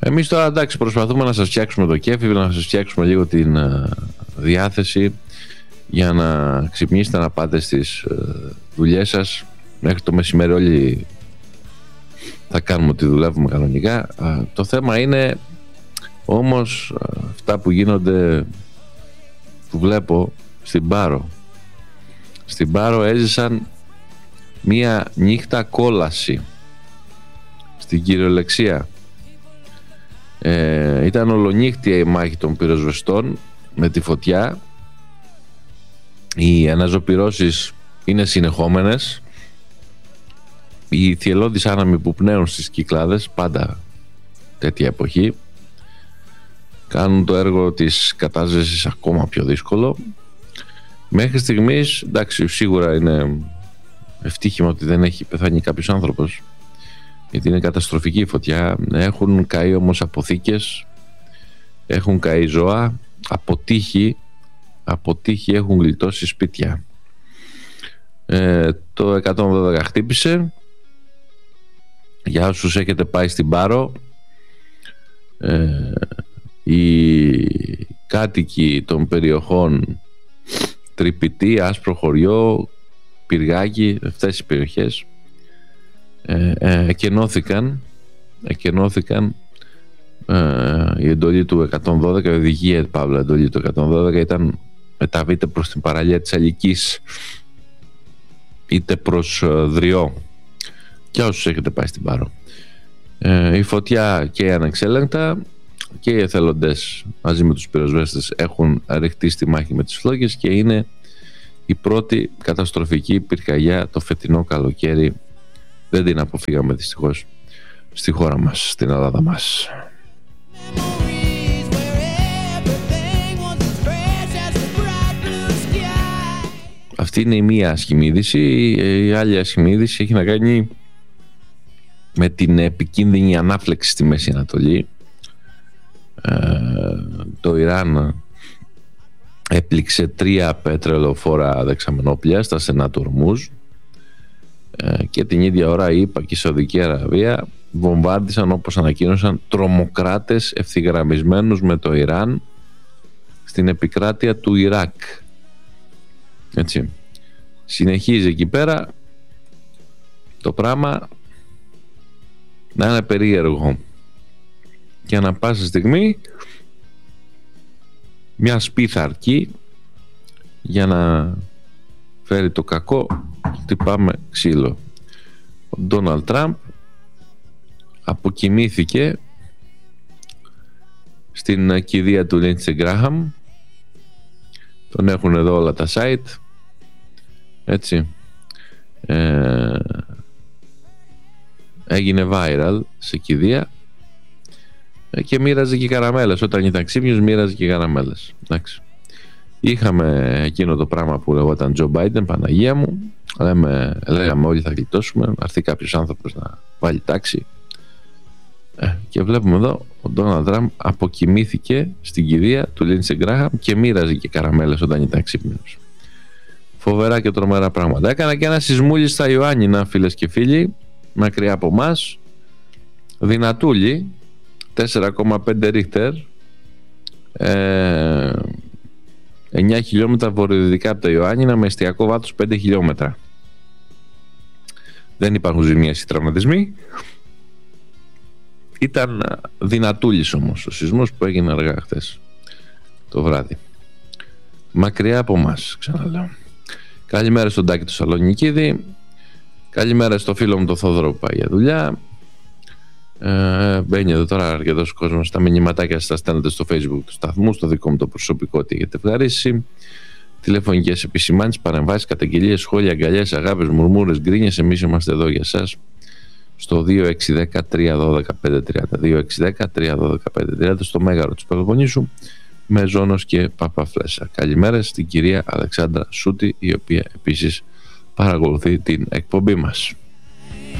Εμείς τώρα εντάξει προσπαθούμε να σας φτιάξουμε το κέφι, να σας φτιάξουμε λίγο την διάθεση για να ξυπνήσετε, να πάτε στις δουλειές σας. Μέχρι το μεσημέρι όλοι θα κάνουμε ότι δουλεύουμε κανονικά. Το θέμα είναι όμως αυτά που γίνονται, που βλέπω στην Πάρο. Στην Πάρο έζησαν μία νύχτα κόλαση, στην κυριολεξία. Ήταν ολονύχτια η μάχη των πυροσβεστών με τη φωτιά. Οι αναζωπυρώσεις είναι συνεχόμενες. Οι θυελλώδεις άναμοι που πνέουν στις Κυκλάδες, πάντα τέτοια εποχή, κάνουν το έργο της κατάσβεσης ακόμα πιο δύσκολο. Μέχρι στιγμής, εντάξει, σίγουρα είναι ευτύχημα ότι δεν έχει πεθάνει κάποιος άνθρωπος, γιατί είναι καταστροφική η φωτιά. Έχουν καεί όμως αποθήκες, έχουν καεί ζώα, από τύχη έχουν γλιτώσει σπίτια. Το 112 χτύπησε. Για όσους έχετε πάει στην Πάρο, οι κάτοικοι των περιοχών Τρυπητή, Άσπρο Χωριό, Πυργάκι, αυτές οι περιοχές εκενώθηκαν. Η εντολή του 112, η οδηγία παύλα εντολή του 112 ήταν μεταβείτε προς την παραλία της Αλικής είτε προς Δριό. Και όσους έχετε πάει στην Πάρο, η φωτιά και ανεξέλεγκτα και οι εθελοντές μαζί με τους πυροσβέστες έχουν ρηχτεί στη μάχη με τις φλόγες και είναι η πρώτη καταστροφική πυρκαγιά το φετινό καλοκαίρι. Δεν την αποφύγαμε δυστυχώς στη χώρα μας, στην Ελλάδα μας. Αυτή είναι η μία άσχημη είδηση. Η άλλη άσχημη είδηση έχει να κάνει με την επικίνδυνη ανάφλεξη στη Μέση Ανατολή. Το Ιράν έπληξε 3 πετρελοφόρα δεξαμενόπλια στα στενά του Ορμούζ και την ίδια ώρα η ΗΠΑ και η Σαουδική Αραβία βομβάρδισαν, όπως ανακοίνωσαν, τρομοκράτες ευθυγραμμισμένους με το Ιράν στην επικράτεια του Ιράκ. Έτσι. Συνεχίζει εκεί πέρα το πράγμα να είναι περίεργο και ανά πάσα στιγμή μια σπίθα αρκεί για να φέρει το κακό. Χτυπάμε ξύλο. Ο Ντόναλντ Τραμπ αποκοιμήθηκε στην κηδεία του Λίνντσε Γκράχαμ. Τον έχουν εδώ όλα τα site, έτσι. Έγινε viral σε κηδεία και μοίραζε και καραμέλες. Όταν ήταν ξύπνιος μοίραζε και καραμέλες. Εντάξει. Είχαμε εκείνο το πράγμα που λεγόταν Τζο Μπάιντεν, Παναγία μου. Λέγαμε όλοι θα γλιτώσουμε, να έρθει κάποιος άνθρωπος να βάλει τάξη. Και βλέπουμε εδώ ο Ντόναλντ Τραμπ αποκοιμήθηκε στην κηδεία του Λίνντσε Γκράχαμ και μοίραζε και καραμέλες όταν ήταν ξύπνιος. Φοβερά και τρομερά πράγματα. Έκανα και ένα σεισμούλι στα Ιωάννινα, φίλες και φίλοι, μακριά από μας. Δυνατούλη, 4,5 ρίχτερ, 9 χιλιόμετρα βορειοδυτικά από τα Ιωάννινα, με εστιακό βάθος 5 χιλιόμετρα. Δεν υπάρχουν ζημίες ή τραυματισμοί. Ήταν δυνατούλης όμως ο σεισμός που έγινε αργά χθες το βράδυ, μακριά από μας, ξαναλέω. Καλημέρα στον Τάκη του Σαλονικίδη. Καλημέρα στο φίλο μου το Θόδωρο που πάει για δουλειά. Μπαίνει εδώ τώρα αρκετός κόσμος. Τα μηνυματάκια σας στέλνετε στο Facebook του σταθμού, στο δικό μου το προσωπικό, ότι έχετε ευχαρίσει. Τηλεφωνικές επισημάνσεις, παρεμβάσεις, καταγγελίες, σχόλια, αγκαλιές, αγάπες, μουρμούρες, γκρίνιες. Εμείς είμαστε εδώ για σας στο 2610-312-530. 2610-312-530 στο Μέγαρο της Πελοποννήσου, με Ζώνος και Παπαφλέσσα. Καλημέρα στην κυρία Αλεξάνδρα Σούτη, η οποία επίσης παρακολουθεί την εκπομπή μας.